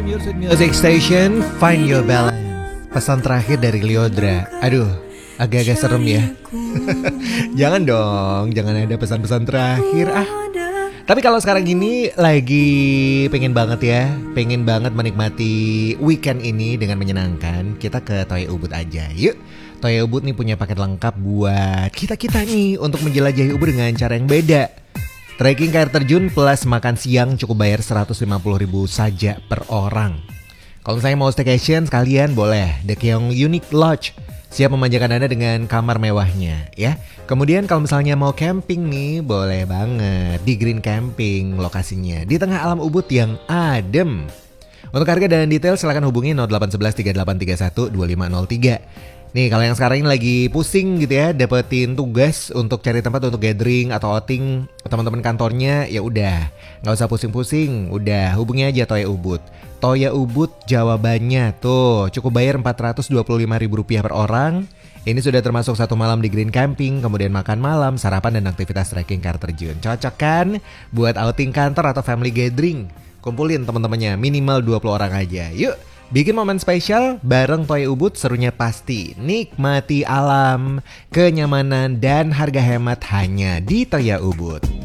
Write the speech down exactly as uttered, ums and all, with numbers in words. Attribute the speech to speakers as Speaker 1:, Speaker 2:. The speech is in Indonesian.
Speaker 1: Your Sweet Music Station, Find Your Balance. Pesan terakhir dari Lyodra. Aduh, agak-agak serem ya. Jangan dong, jangan ada pesan-pesan terakhir ah. Tapi kalau sekarang ini lagi pengen banget ya, pengen banget menikmati weekend ini dengan menyenangkan, kita ke Toya Ubud aja. Yuk, Toya Ubud nih punya paket lengkap buat kita-kita nih untuk menjelajahi Ubud dengan cara yang beda. Trekking ke air terjun plus makan siang cukup bayar seratus lima puluh ribu saja per orang. Kalau misalnya mau staycation sekalian boleh, The Keong Unique Lodge siap memanjakan Anda dengan kamar mewahnya ya. Kemudian kalau misalnya mau camping nih, boleh banget di Green Camping lokasinya di tengah alam Ubud yang adem. Untuk harga dan detail silakan hubungi nol delapan satu satu tiga delapan tiga satu dua lima nol tiga. Nih kalau yang sekarang ini lagi pusing gitu ya, dapetin tugas untuk cari tempat untuk gathering atau outing teman-teman kantornya, ya udah nggak usah pusing-pusing, udah hubungi aja Toya Ubud. Toya Ubud jawabannya tuh cukup bayar empat ratus dua puluh lima ribu rupiah per orang. Ini sudah termasuk satu malam di Green Camping, kemudian makan malam, sarapan dan aktivitas trekking ke air terjun. Cocok kan buat outing kantor atau family gathering? Kumpulin teman-temannya minimal dua puluh orang aja. Yuk, bikin momen spesial bareng Toya Ubud, serunya pasti. Nikmati alam, kenyamanan dan harga hemat hanya di Toya Ubud.